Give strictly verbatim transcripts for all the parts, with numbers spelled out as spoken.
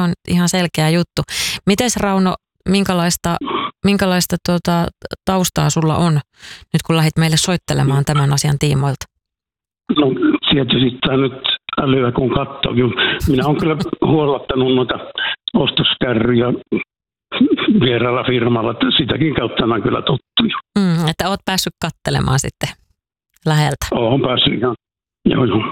on ihan selkeä juttu. Mites Rauno, minkälaista, minkälaista tuota, taustaa sulla on nyt kun lähdit meille soittelemaan tämän asian tiimoilta? No tietysti tämä nyt älyä kun katsoo. Minä olen kyllä huollattanut noita ostoskärryjä vieraalla firmalla, että sitäkin kautta on kyllä tuttu. Mm, että oot päässyt katselemaan sitten läheltä. Olen päässyt ihan. Joo, joo.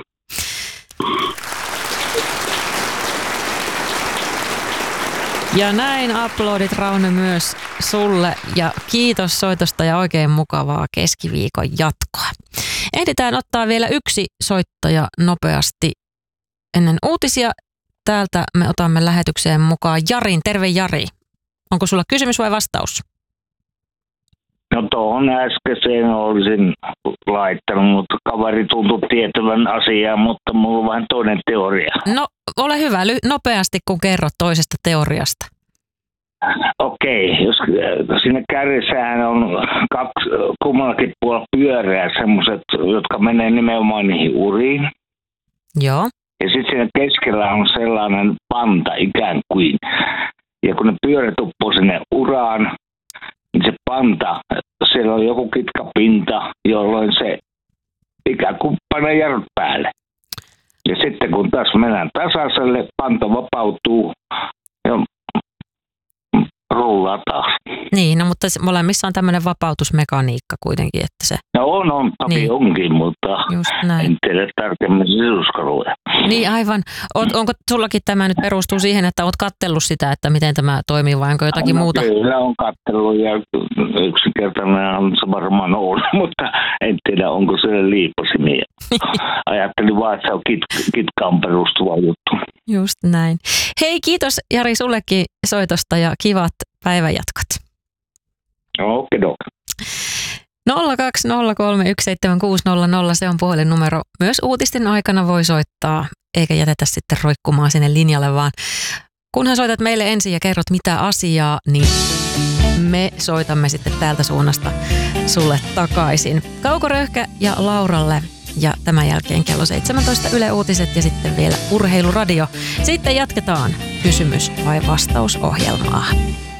Ja näin aplodit Rauno myös sulle ja kiitos soitosta ja oikein mukavaa keskiviikon jatkoa. Ehditään ottaa vielä yksi soittaja nopeasti ennen uutisia. Täältä me otamme lähetykseen mukaan Jarin. Terve Jari. Onko sulla kysymys vai vastaus? No tuohon äskeiseen olisin laittanut, mutta kaveri tuntui tietävän asiaa, mutta mulla on vähän toinen teoria. No ole hyvä, ly- nopeasti kun kerrot toisesta teoriasta. Okei, jos siinä kärjessähän on kaksi kummallakin puolella pyöreä, semmoiset, jotka menee nimenomaan niihin uriin. Joo. Ja sitten siinä keskellä on sellainen panta ikään kuin. Ja kun ne pyörät uppoo sinne uraan, niin se panta, siellä on joku kitkapinta, jolloin se ikään kuin panee jarrut päälle. Ja sitten kun taas mennään tasaiselle, panta vapautuu ja rullaa taas. Niin, no mutta molemmissa on tämmöinen vapautusmekaniikka kuitenkin, että se... No on, on, toki niin. Onkin, mutta en tiedä tarkemmin sisuskaluja. Niin aivan. Oot, onko sullakin tämä nyt perustuu siihen, että oot kattellut sitä, että miten tämä toimii vai onko jotakin no, muuta? Kyllä on kattellut ja yksinkertainen on se varmaan ollut, mutta en tiedä onko siellä liipasimia. Ajattelin vaan, että se on kit- kitkaan perustuva juttu. Just näin. Hei, kiitos Jari sullekin soitosta ja kivat päivänjatkot. Okei, dok. nolla kaksi nolla kolme yksi seitsemän kuusi nolla nolla, se on puhelinnumero. Myös uutisten aikana voi soittaa, eikä jätetä sitten roikkumaan sinne linjalle, vaan kunhan soitat meille ensin ja kerrot mitä asiaa, niin me soitamme sitten täältä suunnasta sulle takaisin. Kauko Röyhkä ja Lauralle. Ja tämän jälkeen kello seitsemäntoista Yle Uutiset ja sitten vielä Urheiluradio. Sitten jatketaan kysymys- vai vastausohjelmaa.